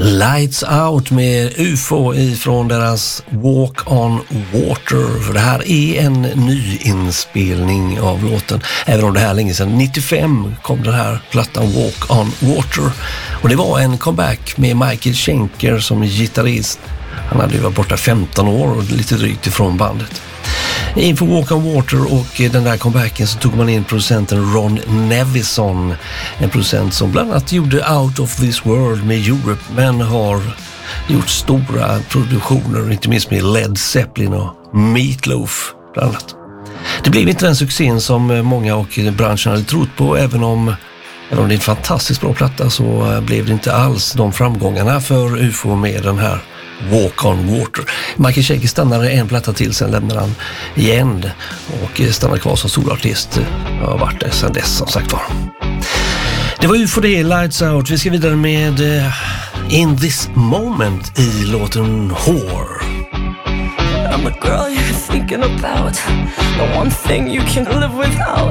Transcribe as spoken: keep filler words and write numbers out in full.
Lights Out med U F O ifrån deras Walk on Water. För det här är en ny inspelning av låten. Även om det här länge sedan, nittiofem kom den här plattan Walk on Water. Och det var en comeback med Michael Schenker som gitarrist. Han hade ju varit borta femton år och lite drygt ifrån bandet. Inför Walk on Water och den där comebacken så tog man in producenten Ron Nevison, en producent som bland annat gjorde Out of This World med Europe, men har gjort stora produktioner, inte minst med Led Zeppelin och Meatloaf bland annat. Det blev inte den succén som många och branschen hade trott på, även om, även om det är en fantastiskt bra platta så blev det inte alls de framgångarna för U F O med den här Walk on Water. Michael Schenker stannade en platta till, sen lämnar han igen och stannar kvar som solartist. Jag har varit där sedan dess, som sagt var. Det var U F O det, Lights Out. Vi ska vidare med uh, In This Moment i låten Whore. I'm the girl you're thinking about, the one thing you can live without.